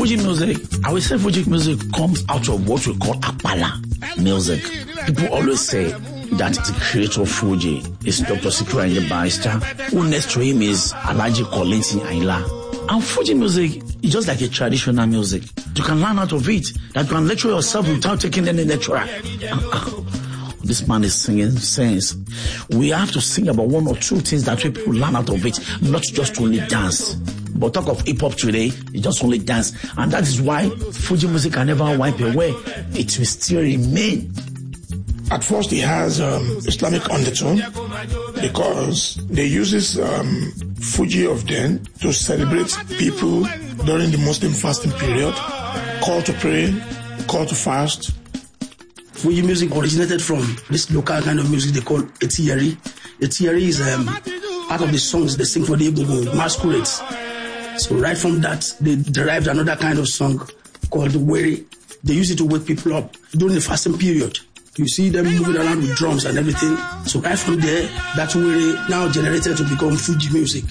Fuji music, I would say Fuji music comes out of what we call Apala music. People always say that the creator of Fuji is Dr. Sikiru Ayinde Barrister, who next to him is Alhaji Kollington Ayinla. And Fuji music is just like a traditional music. You can learn out of it, that you can lecture yourself without taking any lecturer. This man is singing sense. We have to sing about one or two things that people learn out of it, not just only dance. But talk of hip-hop today, it's just only dance. And that is why Fuji music can never wipe away. It will still remain. At first, it has Islamic undertone because they use this Fuji of then to celebrate people during the Muslim fasting period, call to pray, call to fast. Fuji music originated from this local kind of music they call Etiari. Etiari is part of the songs they sing for the Igbo masquerades. So right from that, they derived another kind of song called the Were. They use it to wake people up during the fasting period. You see them moving around with drums and everything. So right from there, that Were now generated to become Fuji music.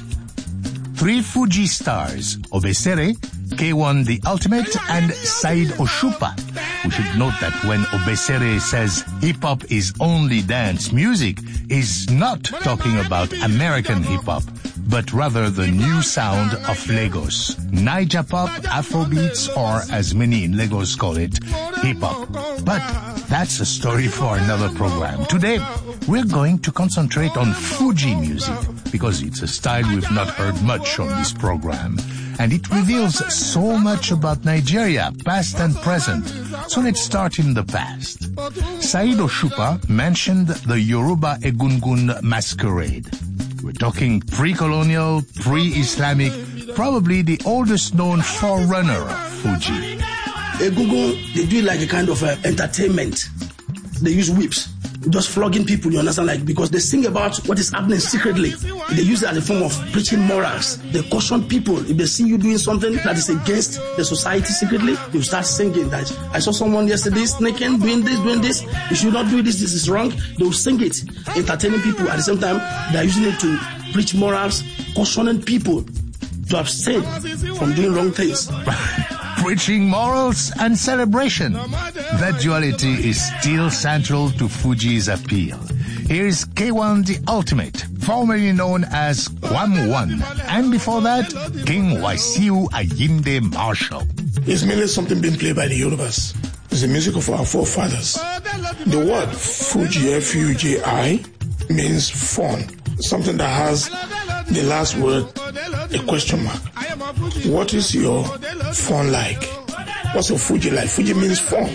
3 Fuji stars, Obesere, K1 the Ultimate, and Saheed Osupa. We should note that when Obesere says hip-hop is only dance music, he's not talking about American hip-hop, but rather the new sound of Lagos. Naija pop, Afrobeats, or as many in Lagos call it, hip-hop. But that's a story for another program. Today, we're going to concentrate on Fuji music because it's a style we've not heard much on this program. And it reveals so much about Nigeria, past and present. So let's start in the past. Saheed Osupa mentioned the Yoruba Egungun masquerade. We're talking pre-colonial, pre-Islamic, probably the oldest known forerunner of Fuji. Egungun, they do it like a kind of entertainment. They use whips, just flogging people, you understand, like, because they sing about what is happening secretly. They use it as a form of preaching morals. They caution people. If they see you doing something that is against the society secretly, they will start singing that. I saw someone yesterday sneaking, doing this. You should not do this is wrong. They will sing it, entertaining people. At the same time, they are using it to preach morals, cautioning people to abstain from doing wrong things. Preaching morals and celebration. That duality is still central to Fuji's appeal. Here's K1 the Ultimate, formerly known as Kwam One, and before that, King Wasiu Ayinde Marshall. It's merely something being played by the Yorubas. It's the music of our forefathers. The word Fuji, F-U-J-I, means fun. Something that has the last word, a question mark. What is your fun like? What's your Fuji like? Fuji means fun.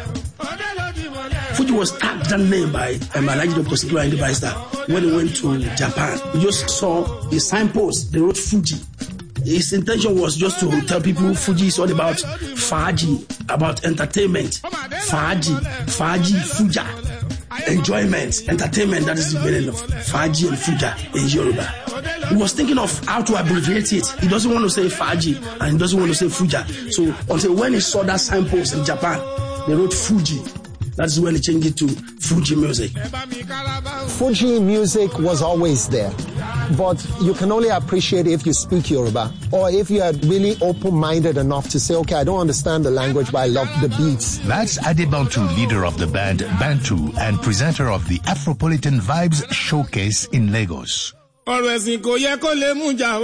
Fuji was tagged that name by Alhaji Dr. Sikiru Ayinde Barrister when he went to Japan. He just saw a signpost, they wrote Fuji. His intention was just to tell people Fuji is all about Faji, about entertainment. Faji, Fuja. Enjoyment, entertainment, that is the meaning of Faji and Fuja in Yoruba. He was thinking of how to abbreviate it. He doesn't want to say Faji and he doesn't want to say Fuja. So until when he saw that signpost in Japan, they wrote Fuji. That's when he changed it to Fuji music. Fuji music was always there, but you can only appreciate it if you speak Yoruba, or if you are really open-minded enough to say, okay, I don't understand the language, but I love the beats. That's Adebantu, leader of the band Bantu and presenter of the Afropolitan Vibes Showcase in Lagos.